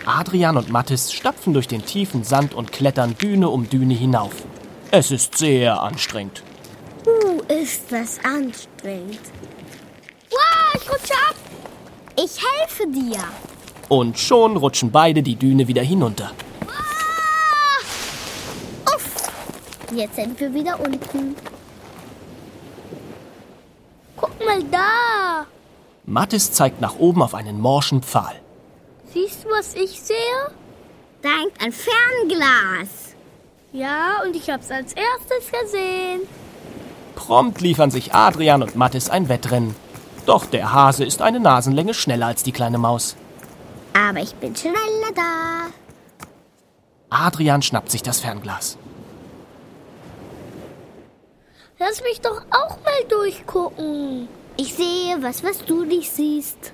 Adrian und Mathis stapfen durch den tiefen Sand und klettern Düne um Düne hinauf. Es ist sehr anstrengend. Ist das anstrengend. Wow, ich rutsche ab. Ich helfe dir. Und schon rutschen beide die Düne wieder hinunter. Uff, jetzt sind wir wieder unten. Guck mal da. Mathis zeigt nach oben auf einen morschen Pfahl. Siehst du, was ich sehe? Da hängt ein Fernglas. Ja, und ich hab's als erstes gesehen. Prompt liefern sich Adrian und Mathis ein Wettrennen. Doch der Hase ist eine Nasenlänge schneller als die kleine Maus. Aber ich bin schneller da. Adrian schnappt sich das Fernglas. Lass mich doch auch mal durchgucken. Ich sehe was du nicht siehst.